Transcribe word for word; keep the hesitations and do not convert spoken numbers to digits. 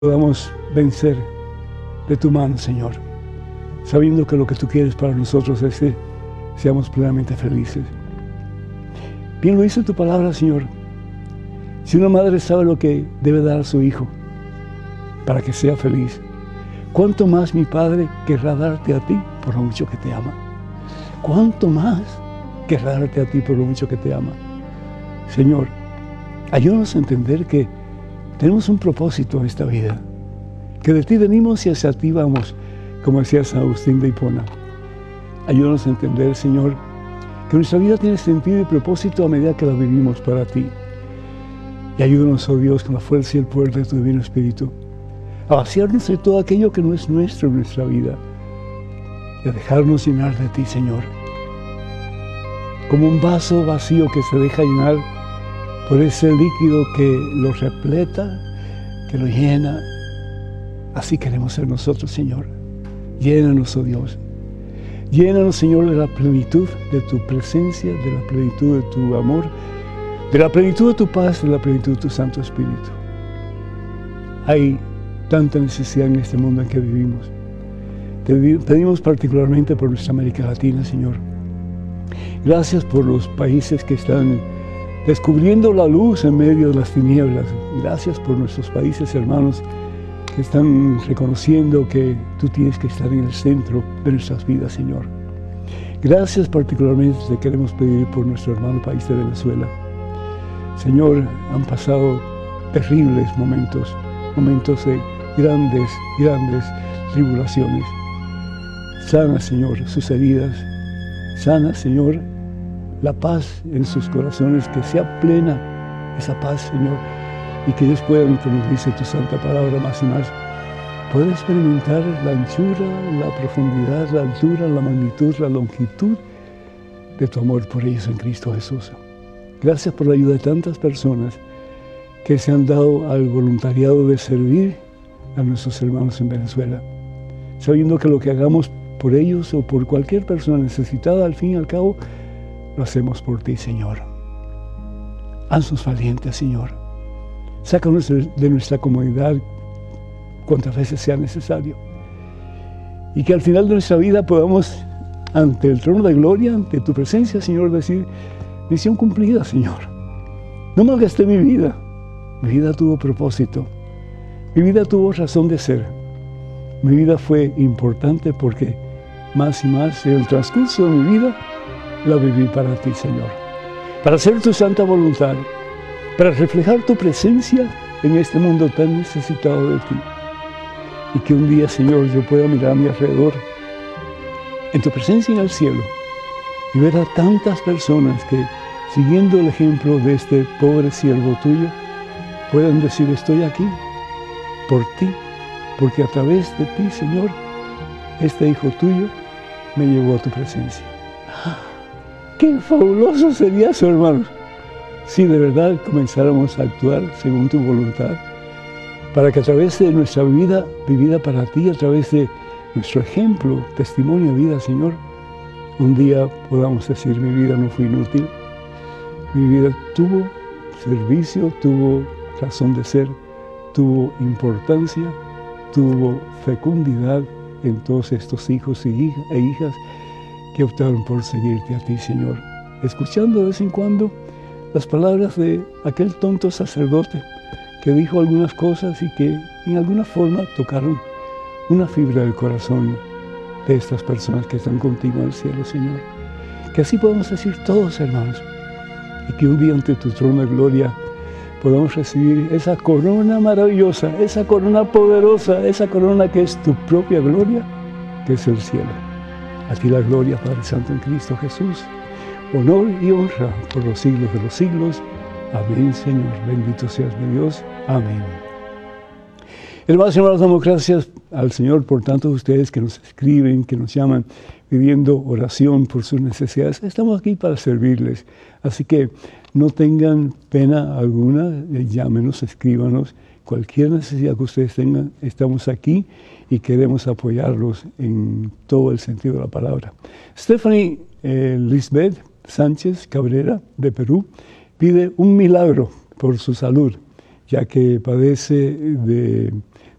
podamos vencer de tu mano, Señor, sabiendo que lo que tú quieres para nosotros es que seamos plenamente felices. Bien lo dice tu palabra, Señor. Si una madre sabe lo que debe dar a su hijo para que sea feliz, ¿cuánto más mi Padre querrá darte a ti por lo mucho que te ama? ¿Cuánto más querrá darte a ti por lo mucho que te ama? Señor, ayúdanos a entender que tenemos un propósito en esta vida, que de ti venimos y hacia ti vamos, como decía San Agustín de Hipona. Ayúdanos a entender, Señor, que nuestra vida tiene sentido y propósito a medida que la vivimos para ti. Y ayúdanos, oh Dios, con la fuerza y el poder de tu Divino Espíritu, a vaciarnos de todo aquello que no es nuestro en nuestra vida y a dejarnos llenar de ti, Señor. Como un vaso vacío que se deja llenar por ese líquido que lo repleta, que lo llena. Así queremos ser nosotros, Señor. Llénanos, oh Dios. Llénanos, Señor, de la plenitud de tu presencia, de la plenitud de tu amor, de la plenitud de tu paz, de la plenitud de tu Santo Espíritu. Hay tanta necesidad en este mundo en que vivimos. Te pedimos particularmente por nuestra América Latina, Señor. Gracias por los países que están descubriendo la luz en medio de las tinieblas. Gracias por nuestros países hermanos que están reconociendo que tú tienes que estar en el centro de nuestras vidas, Señor. Gracias particularmente te queremos pedir por nuestro hermano país de Venezuela. Señor, han pasado terribles momentos, momentos de grandes, grandes tribulaciones. Sana, Señor, sus heridas. Sana, Señor, la paz en sus corazones, que sea plena esa paz, Señor, y que ellos puedan, como dice tu santa palabra más y más, poder experimentar la anchura, la profundidad, la altura, la magnitud, la longitud de tu amor por ellos en Cristo Jesús. Gracias por la ayuda de tantas personas que se han dado al voluntariado de servir a nuestros hermanos en Venezuela, sabiendo que lo que hagamos por ellos o por cualquier persona necesitada, al fin y al cabo, lo hacemos por ti, Señor. Haznos valientes, Señor. Sácanos de nuestra comodidad cuantas veces sea necesario. Y que al final de nuestra vida podamos, ante el trono de gloria, ante tu presencia, Señor, decir: misión cumplida, Señor. No malgasté mi vida. Mi vida tuvo propósito. Mi vida tuvo razón de ser. Mi vida fue importante porque más y más en el transcurso de mi vida la viví para ti, Señor. Para hacer tu santa voluntad, para reflejar tu presencia en este mundo tan necesitado de ti. Y que un día, Señor, yo pueda mirar a mi alrededor, en tu presencia en el cielo, y ver a tantas personas que, siguiendo el ejemplo de este pobre siervo tuyo, puedan decir: estoy aquí por ti, porque a través de ti, Señor, este hijo tuyo me llevó a tu presencia. ¡Qué fabuloso sería eso, hermanos! Si de verdad comenzáramos a actuar según tu voluntad, para que a través de nuestra vida vivida para ti, a través de nuestro ejemplo, testimonio de vida, Señor, un día podamos decir: mi vida no fue inútil, mi vida tuvo servicio, tuvo razón de ser, tuvo importancia, tuvo fecundidad en todos estos hijos e hijas que optaron por seguirte a ti, Señor, escuchando de vez en cuando las palabras de aquel tonto sacerdote que dijo algunas cosas y que en alguna forma tocaron una fibra del corazón de estas personas que están contigo en el cielo, Señor. Que así podamos decir todos, hermanos, y que un día ante tu trono de gloria podamos recibir esa corona maravillosa, esa corona poderosa, esa corona que es tu propia gloria, que es el cielo. A ti la gloria, Padre Santo, en Cristo Jesús. Honor y honra por los siglos de los siglos. Amén, Señor. Bendito seas mi Dios. Amén. Hermanos y hermanas, damos gracias al Señor por tantos de ustedes que nos escriben, que nos llaman, pidiendo oración por sus necesidades. Estamos aquí para servirles. Así que no tengan pena alguna, llámenos, escríbanos. Cualquier necesidad que ustedes tengan, estamos aquí y queremos apoyarlos en todo el sentido de la palabra. Stephanie eh, Lisbeth Sánchez Cabrera, de Perú, pide un milagro por su salud, ya que padece de